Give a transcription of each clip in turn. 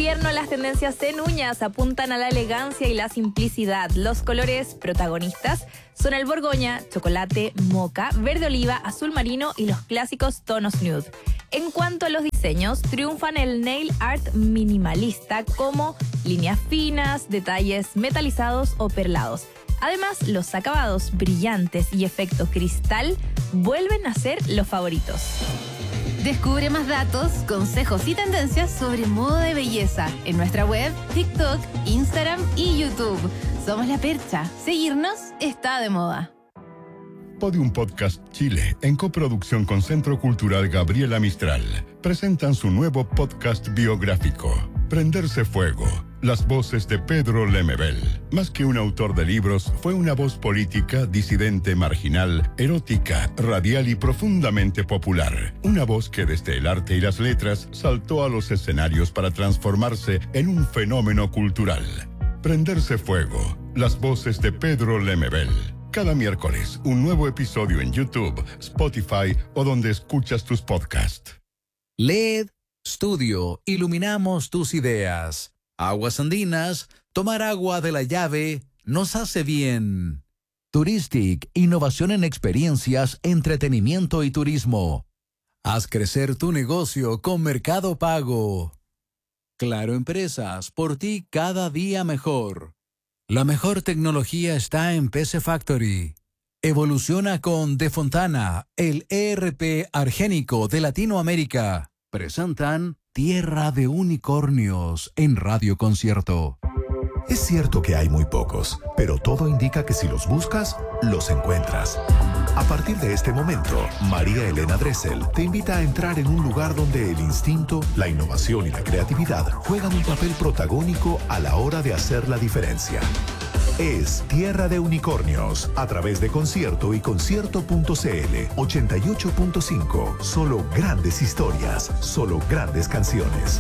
invierno, las tendencias en uñas apuntan a la elegancia y la simplicidad. Los colores protagonistas son el borgoña, chocolate, moca, verde oliva, azul marino y los clásicos tonos nude. En cuanto a los diseños, triunfan el nail art minimalista como líneas finas, detalles metalizados o perlados. Además, los acabados brillantes y efecto cristal vuelven a ser los favoritos. Descubre más datos, consejos y tendencias sobre moda de belleza en nuestra web, TikTok, Instagram y YouTube. Somos La Percha. Seguirnos está de moda. Podium Podcast Chile, en coproducción con Centro Cultural Gabriela Mistral, presentan su nuevo podcast biográfico, Prenderse Fuego. Las voces de Pedro Lemebel. Más que un autor de libros, fue una voz política, disidente, marginal, erótica, radial y profundamente popular. Una voz que desde el arte y las letras saltó a los escenarios para transformarse en un fenómeno cultural. Prenderse Fuego. Las voces de Pedro Lemebel. Cada miércoles, un nuevo episodio en YouTube, Spotify o donde escuchas tus podcasts. LED Studio. Iluminamos tus ideas. Aguas Andinas, tomar agua de la llave nos hace bien. Touristic, innovación en experiencias, entretenimiento y turismo. Haz crecer tu negocio con Mercado Pago. Claro Empresas, por ti cada día mejor. La mejor tecnología está en PC Factory. Evoluciona con De Fontana, el ERP argénico de Latinoamérica. Presentan Tierra de Unicornios en Radio Concierto. Es cierto que hay muy pocos, pero todo indica que si los buscas, los encuentras. A partir de este momento, María Elena Dressel te invita a entrar en un lugar donde el instinto, la innovación y la creatividad juegan un papel protagónico a la hora de hacer la diferencia. Es Tierra de Unicornios, a través de Concierto y Concierto.cl 88.5. Solo grandes historias, solo grandes canciones.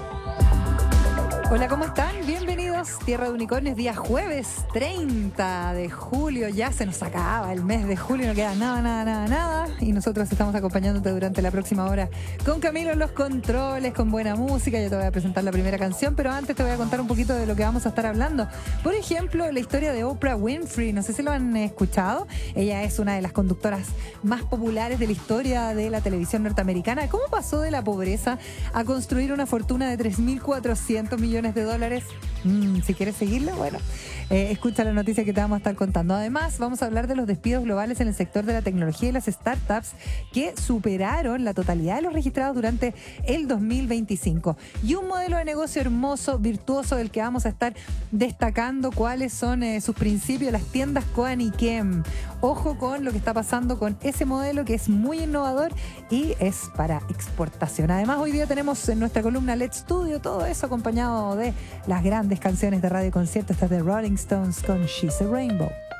Hola, ¿cómo están? Bienvenidos, Tierra de Unicornios, día jueves 30 de julio. Ya se nos acaba el mes de julio, no queda nada. Y nosotros estamos acompañándote durante la próxima hora con Camilo en los controles, con buena música. Ya te voy a presentar la primera canción, pero antes te voy a contar un poquito de lo que vamos a estar hablando. Por ejemplo, la historia de Oprah Winfrey. No sé si lo han escuchado. Ella es una de las conductoras más populares de la historia de la televisión norteamericana. ¿Cómo pasó de la pobreza a construir una fortuna de $3.400 millones? Si quieres seguirla, bueno, escucha la noticia que te vamos a estar contando. Además, vamos a hablar de los despidos globales en el sector de la tecnología y las startups que superaron la totalidad de los registrados durante el 2025. Y un modelo de negocio hermoso, virtuoso, del que vamos a estar destacando cuáles son sus principios, las tiendas Koan y Kem. Ojo con lo que está pasando con ese modelo que es muy innovador y es para exportación. Además, hoy día tenemos en nuestra columna LED Studio todo eso acompañado de las grandes canciones de Radio Concierto. Esta es de Rolling Stones con She's a Rainbow.